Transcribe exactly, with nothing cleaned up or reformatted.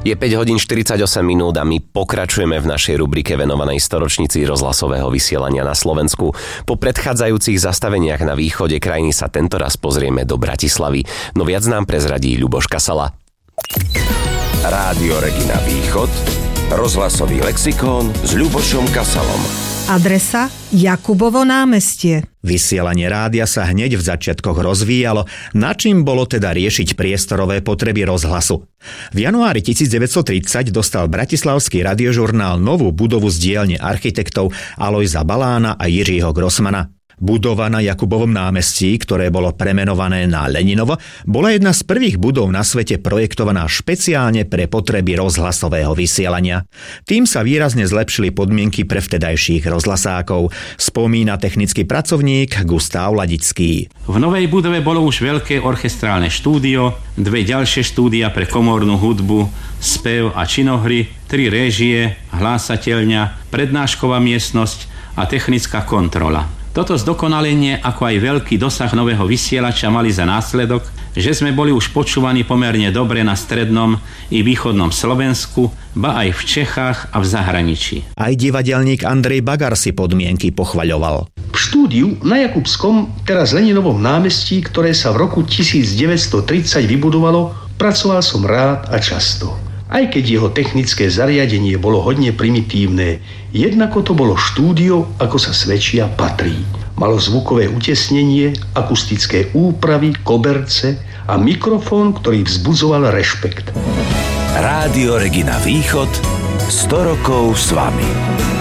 Je päť hodín štyridsaťosem minút a my pokračujeme v našej rubrike venovanej storočnici rozhlasového vysielania na Slovensku. Po predchádzajúcich zastaveniach na východe krajiny sa tentoraz pozrieme do Bratislavy, no viac nám prezradí Ľuboš Kasala. Rádio Regina Východ, rozhlasový lexikón s Ľubošom Kasalom. Adresa Jakubovo námestie. Vysielanie rádia sa hneď v začiatkoch rozvíjalo, na čím bolo teda riešiť priestorové potreby rozhlasu. V januári devätnásťtridsať dostal bratislavský radiožurnál novú budovu z dielne architektov Alojza Balána a Jiřího Grossmana. Budova na Jakubovom námestí, ktoré bolo premenované na Leninovo, bola jedna z prvých budov na svete projektovaná špeciálne pre potreby rozhlasového vysielania. Tým sa výrazne zlepšili podmienky pre vtedajších rozhlasákov, spomína technický pracovník Gustav Ladický. V novej budove bolo už veľké orchestrálne štúdio, dve ďalšie štúdia pre komornú hudbu, spev a činohry, tri réžie, hlásateľňa, prednášková miestnosť a technická kontrola. Toto zdokonalenie, ako aj veľký dosah nového vysielača mali za následok, že sme boli už počúvaní pomerne dobre na strednom i východnom Slovensku, ba aj v Čechách a v zahraničí. Aj divadelník Andrej Bagar si podmienky pochvaľoval. V štúdiu na Jakubskom, teraz Leninovom námestí, ktoré sa v roku devätnásťtridsať vybudovalo, pracoval som rád a často. Aj keď jeho technické zariadenie bolo hodne primitívne, jednako to bolo štúdio, ako sa svedčia, patrí. Malo zvukové utesnenie, akustické úpravy, koberce a mikrofón, ktorý vzbudzoval rešpekt. Rádio Regina Východ, sto rokov s vami.